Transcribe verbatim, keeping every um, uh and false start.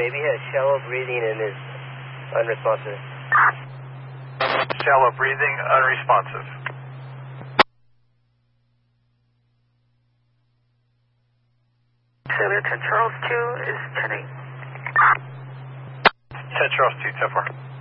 maybe he has shallow breathing and is unresponsive. Shallow breathing, unresponsive. Sailor ten Charles two is turning. ten Charles two, ten four.